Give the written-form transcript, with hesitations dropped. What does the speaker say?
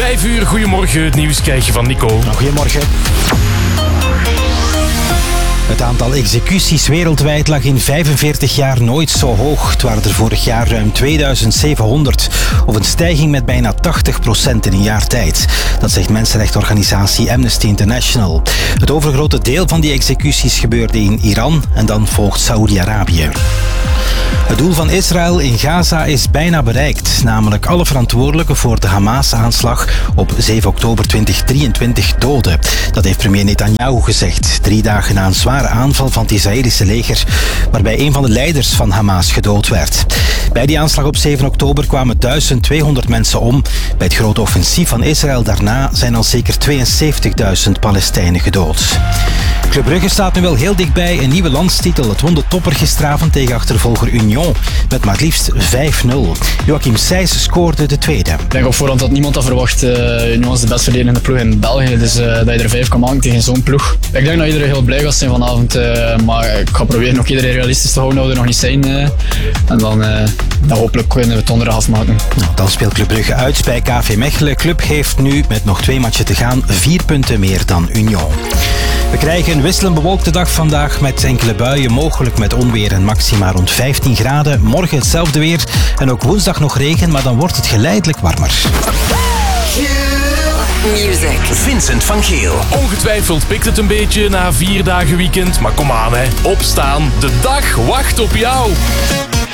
5 uur, goedemorgen. Het nieuws krijg je van Nico. Goedemorgen. Het aantal executies wereldwijd lag in 45 jaar nooit zo hoog. Het waren er vorig jaar ruim 2700, of een stijging met bijna 80% in een jaar tijd. Dat zegt mensenrechtenorganisatie Amnesty International. Het overgrote deel van die executies gebeurde in Iran en dan volgt Saoedi-Arabië. Het doel van Israël in Gaza is bijna bereikt, namelijk alle verantwoordelijken voor de Hamas-aanslag op 7 oktober 2023 doden. Dat heeft premier Netanyahu gezegd, 3 dagen na een zware aanval van het Israëlische leger, waarbij een van de leiders van Hamas gedood werd. Bij die aanslag op 7 oktober kwamen 1200 mensen om. Bij het grote offensief van Israël daarna zijn al zeker 72.000 Palestijnen gedood. Club Brugge staat nu wel heel dichtbij een nieuwe landstitel. Het won de topper gisteravond tegen achtervolger Union met maar liefst 5-0. Joachim Sijs scoorde de tweede. Ik denk op voorhand dat niemand dat verwacht. Union is de best verdedigende ploeg in België, dus dat je er 5 kan maken tegen zo'n ploeg. Ik denk dat iedereen heel blij gaat zijn vanavond, maar ik ga proberen ook iedereen realistisch te houden dat we er nog niet zijn. En dan hopelijk kunnen we het donderdag afmaken. Dan speelt Club Brugge uit bij KV Mechelen. Club heeft nu met nog 2 matchen te gaan 4 punten meer dan Union. We krijgen een wisselend bewolkte dag vandaag met enkele buien, mogelijk met onweer en maxima rond 15 graden. Morgen hetzelfde weer en ook woensdag nog regen, maar dan wordt het geleidelijk warmer. Music. Vincent van Geel. Ongetwijfeld pikt het een beetje na 4 dagen weekend, maar kom aan hè. Opstaan, de dag wacht op jou.